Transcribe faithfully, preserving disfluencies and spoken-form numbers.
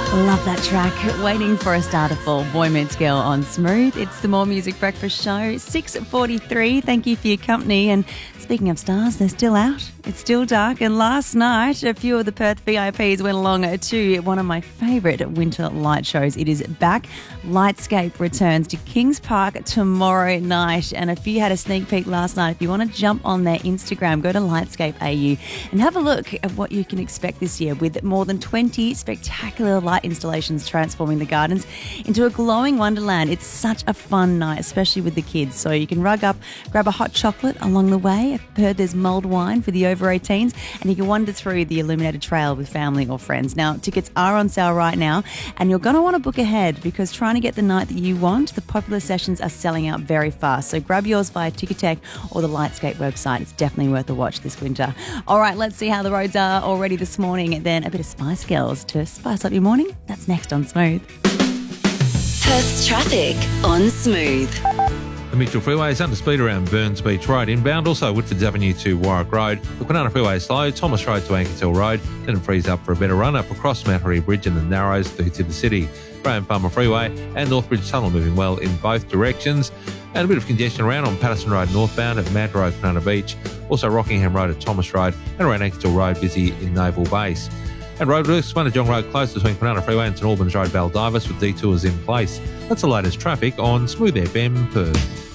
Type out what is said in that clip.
Love that track. Waiting for a star to fall. Boy Meets Girl on Smooth. It's the More Music Breakfast Show. six forty-three. Thank you for your company. And speaking of stars, they're still out. It's still dark. And last night, a few of the Perth V I Ps went along to one of my favourite winter light shows. It is back. Lightscape returns to Kings Park tomorrow night. And if you had a sneak peek last night, if you want to jump on their Instagram, go to Lightscape A U and have a look at what you can expect this year with more than twenty spectacular light installations transforming the gardens into a glowing wonderland. It's such a fun night, especially with the kids. So you can rug up, grab a hot chocolate along the way. I've heard there's mulled wine for the over eighteens, and you can wander through the illuminated trail with family or friends. Now, tickets are on sale right now, and you're going to want to book ahead because trying to get the night that you want, the popular sessions are selling out very fast. So grab yours via Ticketek or the Lightscape website. It's definitely worth a watch this winter. All right, let's see how the roads are already this morning, and then a bit of Spice Girls to spice up your morning. That's next on Smooth. Perth's traffic on Smooth. The Mitchell Freeway is under speed around Burns Beach Road inbound. Also, Woodfords Avenue to Warwick Road. The Kwinana Freeway is slow. Thomas Road to Ankershill Road. Then it frees up for a better run up across Mount Harry Bridge and the Narrows through to the city. Graham Palmer Freeway and Northbridge Tunnel moving well in both directions. And a bit of congestion around on Patterson Road northbound at Mad Road, Kwinana Beach. Also, Rockingham Road at Thomas Road and around Ankershill Road busy in Naval Base. And roadworks, Swanajong Road closed between Kwinana Freeway and St Albans Road, Baldivis with detours in place. That's the latest traffic on Smooth F M Perth.